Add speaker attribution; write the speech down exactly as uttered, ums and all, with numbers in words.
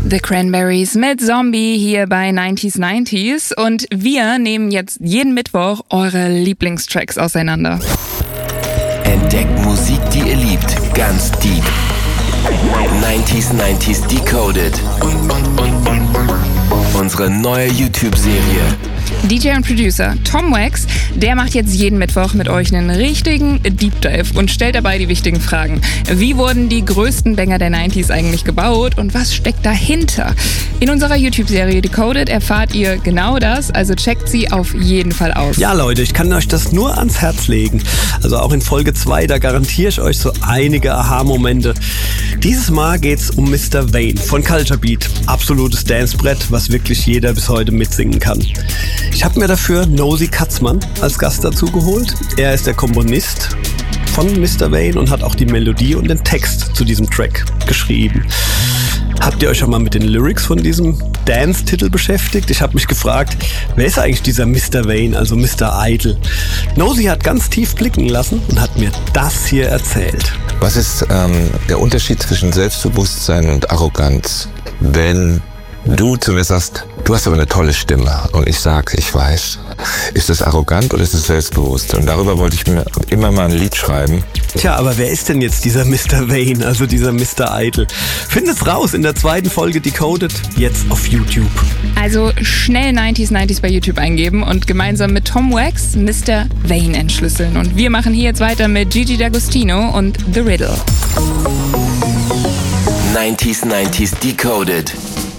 Speaker 1: The Cranberries mit Zombie hier bei neunzig neunzig und wir nehmen jetzt jeden Mittwoch eure Lieblingstracks auseinander.
Speaker 2: Entdeckt Musik, die ihr liebt, ganz deep. neunzig neunzig Decoded. Unsere neue YouTube-Serie.
Speaker 1: D J und Producer Tom Wax, der macht jetzt jeden Mittwoch mit euch einen richtigen Deep Dive und stellt dabei die wichtigen Fragen. Wie wurden die größten Banger der neunziger eigentlich gebaut und was steckt dahinter? In unserer YouTube-Serie Decoded erfahrt ihr genau das, also checkt sie auf jeden Fall aus.
Speaker 3: Ja Leute, ich kann euch das nur ans Herz legen. Also auch in Folge zwei, da garantiere ich euch so einige Aha-Momente. Dieses Mal geht's um Mister Vane von Culture Beat. Absolutes Dancebrett, was wirklich jeder bis heute mitsingen kann. Ich habe mir dafür Nosy Katzmann als Gast dazu geholt. Er ist der Komponist von Mister Vane und hat auch die Melodie und den Text zu diesem Track geschrieben. Habt ihr euch schon mal mit den Lyrics von diesem Dance-Titel beschäftigt? Ich habe mich gefragt, wer ist eigentlich dieser Mister Vane, also Mister Idle? Nosy hat ganz tief blicken lassen und hat mir das hier erzählt.
Speaker 4: Was ist ähm, der Unterschied zwischen Selbstbewusstsein und Arroganz? Wenn du zu mir sagst, du hast aber eine tolle Stimme und ich sag, ich weiß, ist das arrogant oder ist es selbstbewusst? Und darüber wollte ich mir immer mal ein Lied schreiben.
Speaker 3: Tja, aber wer ist denn jetzt dieser Mister Vane, also dieser Mister Idle? Findet's raus in der zweiten Folge Decoded, jetzt auf YouTube.
Speaker 1: Also schnell neunzig neunzig bei YouTube eingeben und gemeinsam mit Tom Wax Mister Vane entschlüsseln. Und wir machen hier jetzt weiter mit Gigi D'Agostino und The Riddle.
Speaker 2: neunzig neunzig Decoded.